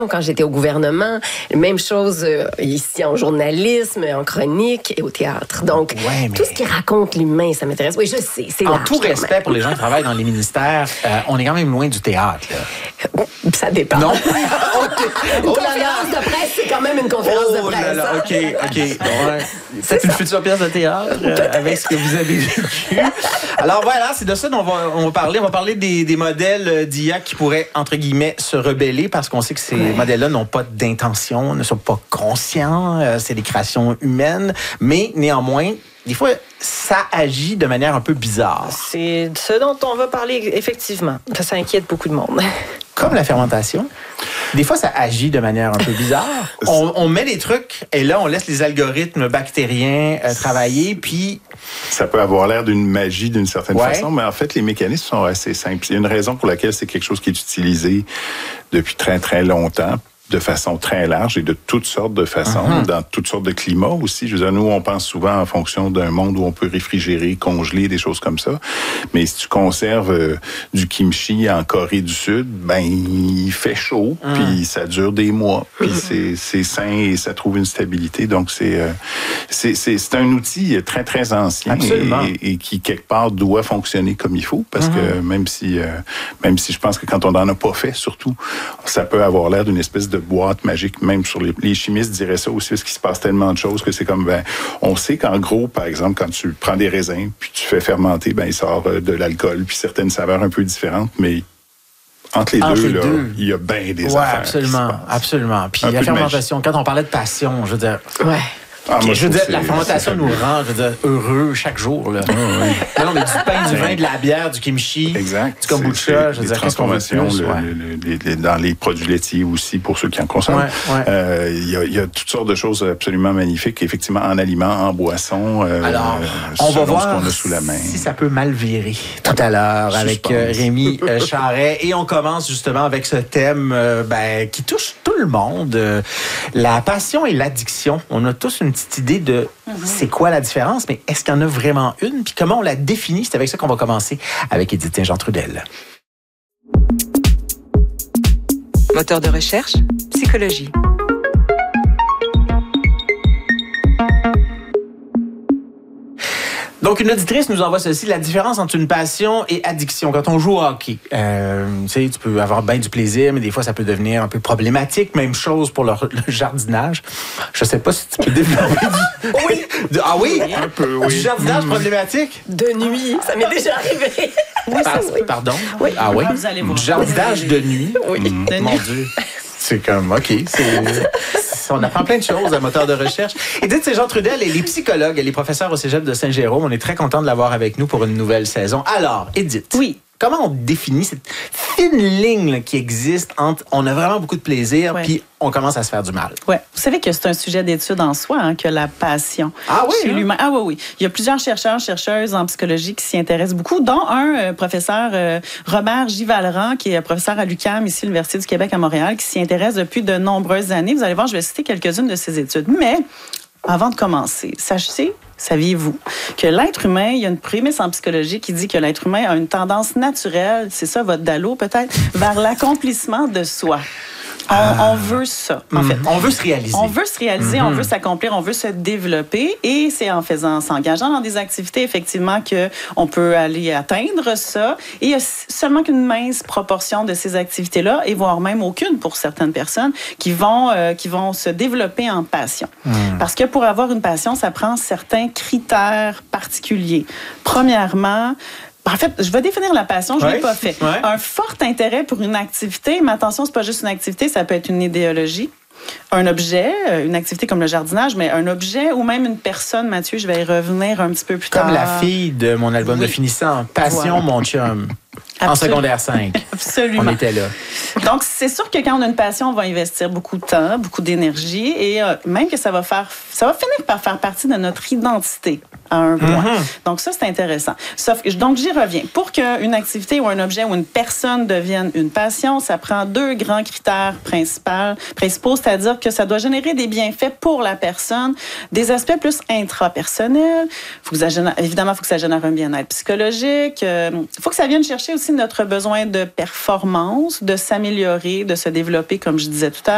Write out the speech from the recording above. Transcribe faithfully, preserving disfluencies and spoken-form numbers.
Quand j'étais au gouvernement, même chose euh, ici en journalisme, en chronique et au théâtre. Donc, ouais, mais... tout ce qui raconte l'humain, ça m'intéresse. Oui, je sais, c'est En large, tout respect même. Pour les gens qui travaillent dans les ministères, euh, on est quand même loin du théâtre. Là. Ça dépend. Non? Une oh conférence de presse, c'est quand même une conférence oh de presse. Là là, OK, OK. Ouais. C'est une future pièce de théâtre euh, avec ce que vous avez vécu. Alors voilà, c'est de ça dont on va, on va parler. On va parler des, des modèles d'I A qui pourraient, entre guillemets, se rebeller parce qu'on sait que ces ouais. modèles-là n'ont pas d'intention, ne sont pas conscients. Euh, c'est des créations humaines. Mais néanmoins, des fois, ça agit de manière un peu bizarre. C'est ce dont on va parler, effectivement. Ça, ça inquiète beaucoup de monde. Comme la fermentation. Des fois, ça agit de manière un peu bizarre. On, on met des trucs et là, on laisse les algorithmes bactériens euh, travailler, puis... Ça peut avoir l'air d'une magie d'une certaine ouais. façon, mais en fait, les mécanismes sont assez simples. Il y a une raison pour laquelle c'est quelque chose qui est utilisé depuis très, très longtemps, de façon très large et de toutes sortes de façons, uh-huh. dans toutes sortes de climats aussi. Je veux dire, nous, on pense souvent en fonction d'un monde où on peut réfrigérer, congeler, des choses comme ça. Mais si tu conserves euh, du kimchi en Corée du Sud, ben il fait chaud, uh-huh. puis ça dure des mois, puis uh-huh. c'est, c'est sain et ça trouve une stabilité. Donc, c'est, euh, c'est, c'est, c'est un outil très, très ancien et, et qui, quelque part, doit fonctionner comme il faut, parce uh-huh. que même si, euh, même si je pense que quand on n'en a pas fait, surtout, ça peut avoir l'air d'une espèce de boîte magique, même sur les, les chimistes diraient ça aussi, parce qu'il se passe tellement de choses que c'est comme, ben, on sait qu'en gros, par exemple, quand tu prends des raisins, puis tu fais fermenter, ben, il sort de l'alcool, puis certaines saveurs un peu différentes, mais entre les, entre deux, les là, deux, il y a bien des ouais, affaires. Absolument, absolument. Puis un la fermentation, quand on parlait de passion, je veux dire... Ouais. Ah, moi, je veux dire, la fermentation nous rend, je veux dire, heureux chaque jour. Là. Oh, oui. Non, mais du pain, du vin, de la bière, du kimchi, exact. du kombucha, je veux dire, qu'est-ce qu'on veut plus? Le, le, le, le, dans les produits laitiers aussi, pour ceux qui en consomment. Il ouais, ouais. euh, y, a, y a toutes sortes de choses absolument magnifiques, effectivement, en aliments, en boissons. Euh, Alors, on va voir ce qu'on a sous la main. Si ça peut mal virer tout à l'heure avec euh, Rémi euh, Charret. Et on commence justement avec ce thème euh, ben, qui touche tout le monde. Euh, la passion et l'addiction. On a tous une petite idée de mm-hmm. c'est quoi la différence, mais est-ce qu'il y en a vraiment une? Puis comment on la définit? C'est avec ça qu'on va commencer avec Édith Saint-Jean-Trudel. Moteur de recherche, psychologie. Donc, une auditrice nous envoie ceci, la différence entre une passion et addiction. Quand on joue au hockey, euh, tu sais, tu peux avoir bien du plaisir, mais des fois, ça peut devenir un peu problématique. Même chose pour le, le jardinage. Je sais pas si tu peux développer du... Oui! De, ah oui? Un peu, oui. Du jardinage mmh. problématique? De nuit, ça m'est déjà arrivé. Oui, Par, oui. Pardon? Oui. Ah oui? Vous allez voir. Du jardinage de nuit? Oui. Mmh. De Mon nuit. Dieu. C'est comme, OK, c'est... On apprend plein de choses à moteur de recherche. Edith Saint-Jean-Trudel, elle est psychologue, elle est professeure au Cégep de Saint-Jérôme. On est très content de l'avoir avec nous pour une nouvelle saison. Alors, Edith. Oui. Comment on définit cette fine ligne là, qui existe entre on a vraiment beaucoup de plaisir ouais. puis on commence à se faire du mal? Oui. Vous savez que c'est un sujet d'étude en soi, hein, que la passion. Ah oui? Chez hein? l'humain. Ah oui, oui. Il y a plusieurs chercheurs, chercheuses en psychologie qui s'y intéressent beaucoup, dont un euh, professeur, euh, Robert Givalran, qui est professeur à l'U Q A M, ici, l'Université du Québec à Montréal, qui s'y intéresse depuis de nombreuses années. Vous allez voir, je vais citer quelques-unes de ses études. Mais, avant de commencer, sachez... Saviez-vous que l'être humain, il y a une prémisse en psychologie qui dit que l'être humain a une tendance naturelle, c'est ça votre dallo peut-être, vers l'accomplissement de soi. On, ah. on veut ça, en mmh. fait. On veut se réaliser. On veut se réaliser, mmh. on veut s'accomplir, on veut se développer. Et c'est en faisant, s'engageant dans des activités, effectivement, qu'on peut aller atteindre ça. Et il y a seulement qu'une mince proportion de ces activités-là, et voire même aucune pour certaines personnes, qui vont, euh, qui vont se développer en passion. Mmh. Parce que pour avoir une passion, ça prend certains critères particuliers. Premièrement, en fait, je vais définir la passion, je ne ouais, l'ai pas fait. Ouais. Un fort intérêt pour une activité, mais attention, ce n'est pas juste une activité, ça peut être une idéologie, un objet, une activité comme le jardinage, mais un objet ou même une personne, Mathieu, je vais y revenir un petit peu plus comme tard. Comme la fille de mon album oui. de finissant, Passion, voilà. Mon chum. En secondaire cinq. Absolument. On était là. Donc, c'est sûr que quand on a une passion, on va investir beaucoup de temps, beaucoup d'énergie et euh, même que ça va faire, ça va finir par faire partie de notre identité à un point. Mm-hmm. Donc, ça, c'est intéressant. Sauf que, donc, j'y reviens. Pour qu'une activité ou un objet ou une personne devienne une passion, ça prend deux grands critères principaux, principaux, c'est-à-dire que ça doit générer des bienfaits pour la personne, des aspects plus intrapersonnels. Faut que ça génère, évidemment, il faut que ça génère un bien-être psychologique. Il euh, faut que ça vienne chercher aussi notre besoin de performance, de s'améliorer, de se développer, comme je disais tout à l'heure.